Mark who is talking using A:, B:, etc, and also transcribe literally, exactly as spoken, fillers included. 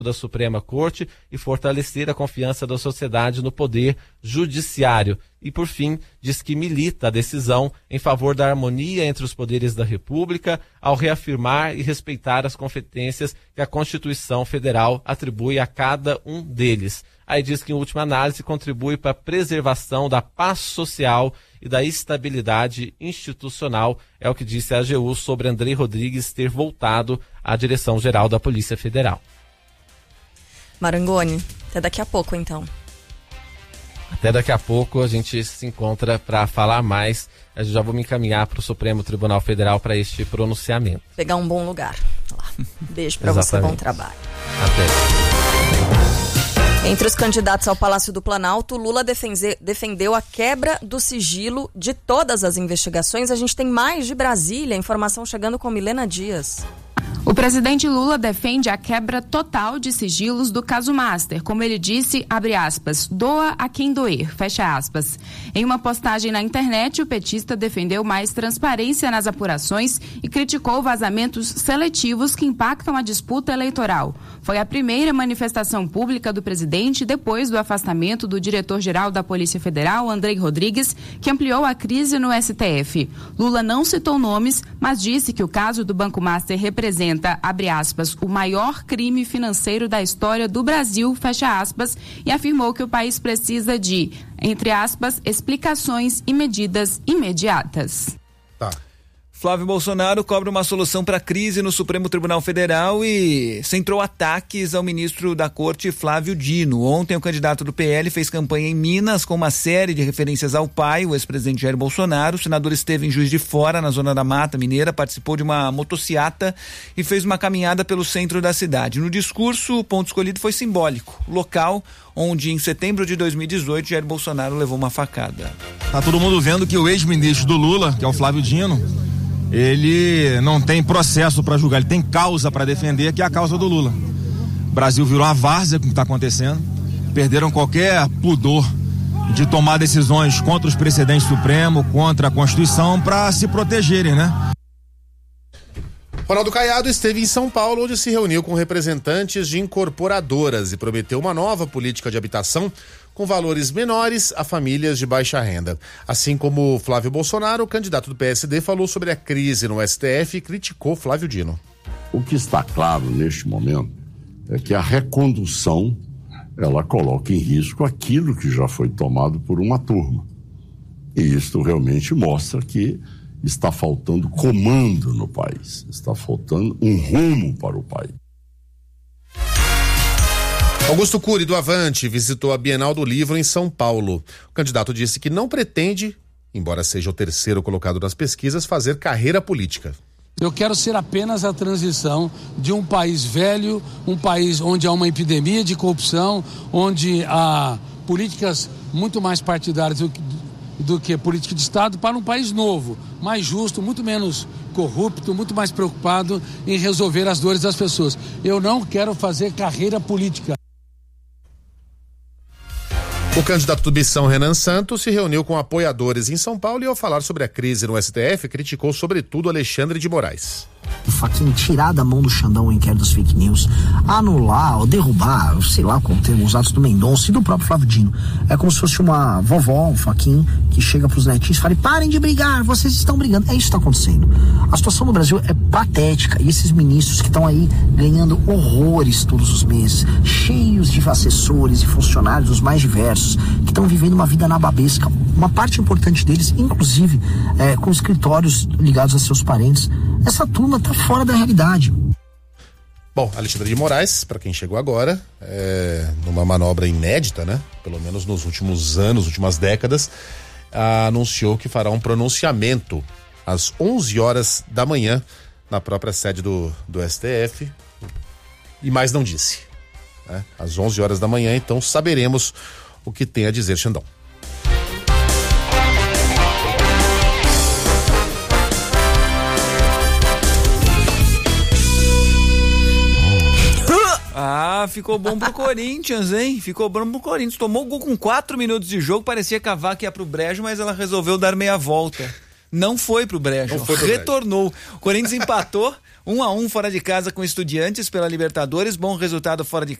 A: da Suprema Corte e fortalecer a confiança da sociedade no poder judiciário. E, por fim, diz que milita a decisão em favor da harmonia entre os poderes da República ao reafirmar e respeitar as competências que a Constituição Federal atribui a cada um deles. Aí diz que, em última análise, contribui para a preservação da paz social e da estabilidade institucional. É o que disse a A G U sobre Andrei Rodrigues ter voltado à direção-geral da Polícia Federal.
B: Marangoni, até daqui a pouco, então.
A: Até daqui a pouco a gente se encontra para falar mais. Eu já vou me encaminhar para o Supremo Tribunal Federal para este pronunciamento.
B: Pegar um bom lugar lá. Beijo para você, bom trabalho.
A: Até.
B: Entre os candidatos ao Palácio do Planalto, Lula defende, defendeu a quebra do sigilo de todas as investigações. A gente tem mais de Brasília, informação chegando com Milena Dias.
C: O presidente Lula defende a quebra total de sigilos do caso Master. Como ele disse, abre aspas, doa a quem doer, fecha aspas. Em uma postagem na internet, o petista defendeu mais transparência nas apurações e criticou vazamentos seletivos que impactam a disputa eleitoral. Foi a primeira manifestação pública do presidente depois do afastamento do diretor-geral da Polícia Federal, Andrei Rodrigues, que ampliou a crise no S T F. Lula não citou nomes, mas disse que o caso do Banco Master representa, abre aspas, o maior crime financeiro da história do Brasil, fecha aspas, e afirmou que o país precisa de, entre aspas, explicações e medidas imediatas.
D: Tá. Flávio Bolsonaro cobra uma solução para a crise no Supremo Tribunal Federal e centrou ataques ao ministro da Corte, Flávio Dino. Ontem, o candidato do P L fez campanha em Minas com uma série de referências ao pai, o ex-presidente Jair Bolsonaro. O senador esteve em Juiz de Fora, na zona da Mata Mineira, participou de uma motociata e fez uma caminhada pelo centro da cidade. No discurso, o ponto escolhido foi simbólico. Local onde, em setembro de dois mil e dezoito, Jair Bolsonaro levou uma facada.
E: Tá todo mundo vendo que o ex-ministro do Lula, que é o Flávio Dino, ele não tem processo para julgar, ele tem causa para defender, que é a causa do Lula. O Brasil virou uma várzea com o que está acontecendo, perderam qualquer pudor de tomar decisões contra os precedentes supremos, contra a Constituição, para se protegerem, né?
F: Ronaldo Caiado esteve em São Paulo, onde se reuniu com representantes de incorporadoras e prometeu uma nova política de habitação com valores menores a famílias de baixa renda. Assim como Flávio Bolsonaro, o candidato do P S D falou sobre a crise no S T F e criticou Flávio Dino.
G: O que está claro neste momento é que a recondução, ela coloca em risco aquilo que já foi tomado por uma turma. E isto realmente mostra que está faltando comando no país, está faltando um rumo para o país.
F: Augusto Cury, do Avante, visitou a Bienal do Livro em São Paulo. O candidato disse que não pretende, embora seja o terceiro colocado nas pesquisas, fazer carreira política.
H: Eu quero ser apenas a transição de um país velho, um país onde há uma epidemia de corrupção, onde há políticas muito mais partidárias do que, do que política de Estado, para um país novo, mais justo, muito menos corrupto, muito mais preocupado em resolver as dores das pessoas. Eu não quero fazer carreira política.
F: O candidato do Bição, Renan Santos, se reuniu com apoiadores em São Paulo e, ao falar sobre a crise no S T F, criticou sobretudo Alexandre de Moraes.
I: O Fachin tirar da mão do Xandão o inquérito das fake news, anular ou derrubar, sei lá como termo, os atos do Mendonça e do próprio Flávio Dino. É como se fosse uma vovó, um Fachin, que chega pros netinhos e fala: parem de brigar, vocês estão brigando. É isso que está acontecendo. A situação no Brasil é patética e esses ministros que estão aí ganhando horrores todos os meses, cheios de assessores e funcionários os mais diversos, que estão vivendo uma vida nababesca, uma parte importante deles, inclusive é, com escritórios ligados a seus parentes. Essa turma está fora da realidade.
F: Bom, Alexandre de Moraes, para quem chegou agora, é, numa manobra inédita, né? Pelo menos nos últimos anos, últimas décadas, anunciou que fará um pronunciamento às onze horas da manhã na própria sede do, do S T F. E mais não disse, né? Às onze horas da manhã, então saberemos o que tem a dizer Xandão.
D: Ah, ficou bom pro Corinthians, hein? Ficou bom pro Corinthians. Tomou o gol com quatro minutos de jogo, parecia que a vaca ia pro brejo, mas ela resolveu dar meia volta. não foi pro brejo,
F: Não foi pro
D: retornou. Brejo. O Corinthians empatou um a um fora de casa com Estudiantes pela Libertadores, bom resultado fora de